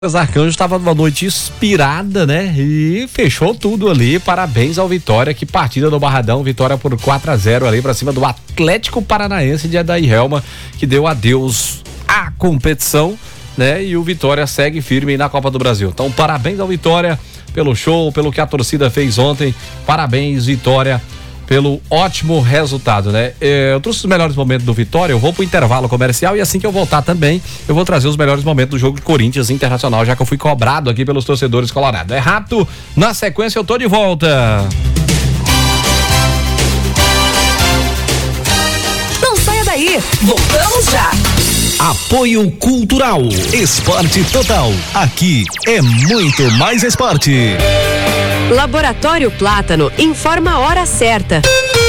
Arcanjo estava numa noite inspirada, né? E fechou tudo ali. Parabéns ao Vitória. Que partida do Barradão. Vitória por 4-0 ali pra cima do Atlético Paranaense de Adair Helma, que deu adeus à competição, né? E o Vitória segue firme na Copa do Brasil. Então, parabéns ao Vitória pelo show, pelo que a torcida fez ontem. Parabéns, Vitória, pelo ótimo resultado, né? Eu trouxe os melhores momentos do Vitória, eu vou pro intervalo comercial e assim que eu voltar também, eu vou trazer os melhores momentos do jogo de Corinthians Internacional, já que eu fui cobrado aqui pelos torcedores colorados. É rápido, na sequência eu tô de volta. Não saia daí, voltamos já. Apoio Cultural, Esporte Total, aqui é muito mais esporte. Laboratório Plátano informa a hora certa.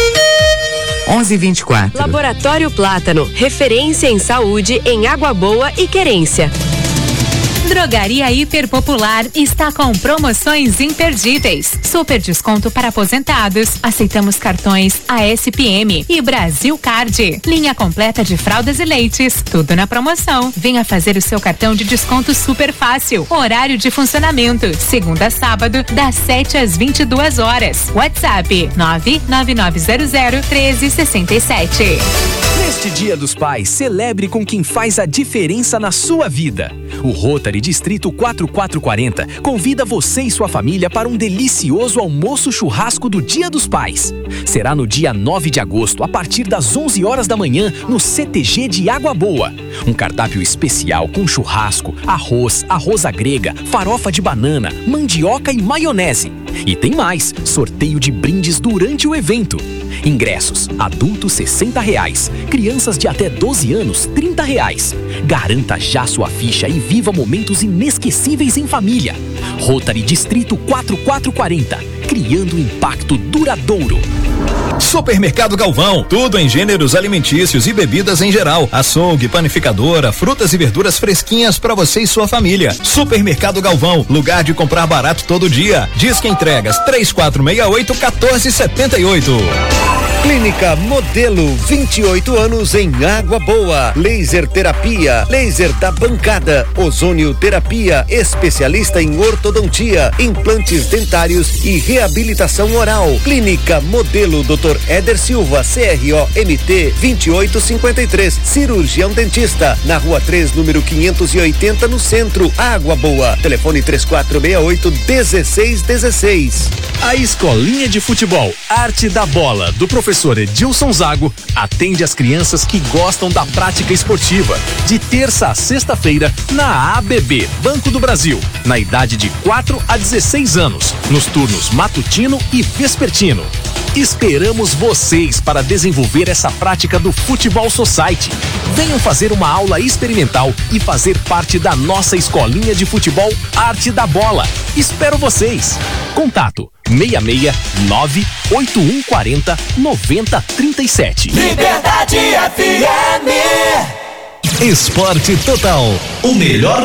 11h24. Laboratório Plátano, referência em saúde em Água Boa e Querência. Drogaria Hiper Popular está com promoções imperdíveis. Super desconto para aposentados. Aceitamos cartões ASPM e Brasil Card. Linha completa de fraldas e leites. Tudo na promoção. Venha fazer o seu cartão de desconto super fácil. Horário de funcionamento. Segunda a sábado, das 7 às 22 horas. WhatsApp 999001367. Neste Dia dos Pais, celebre com quem faz a diferença na sua vida. O Rotary Distrito 4440 convida você e sua família para um delicioso almoço churrasco do Dia dos Pais. Será no dia 9 de agosto, a partir das 11 horas da manhã, no CTG de Água Boa. Um cardápio especial com churrasco, arroz à grega, farofa de banana, mandioca e maionese. E tem mais, sorteio de brindes durante o evento. Ingressos, adultos R$60, crianças de até 12 anos R$30. Garanta já sua ficha e viva momentos inesquecíveis em família. Rotary Distrito 4440, criando impacto duradouro. Supermercado Galvão, tudo em gêneros alimentícios e bebidas em geral. Açougue, panificadora, frutas e verduras fresquinhas para você e sua família. Supermercado Galvão, lugar de comprar barato todo dia. Disque entregas 3468-1478. Clínica Modelo, 28 anos em Água Boa. Laser terapia, laser da bancada, ozônio terapia, especialista em ortodontia, implantes dentários e reabilitação oral. Clínica Modelo, Dr. Éder Silva, CRO-MT 2853, cirurgião dentista, na Rua 3, número 580, no centro, Água Boa. Telefone 3468-1616. A Escolinha de Futebol Arte da Bola, do professor Edilson Zago, atende as crianças que gostam da prática esportiva, de terça a sexta-feira, na ABB Banco do Brasil, na idade de 4 a 16 anos, nos turnos matutino e vespertino. Esperamos vocês para desenvolver essa prática do Futebol Society. Venham fazer uma aula experimental e fazer parte da nossa Escolinha de Futebol Arte da Bola. Espero vocês. Contato 669-8140-9037. Liberdade FM. Esporte Total, o melhor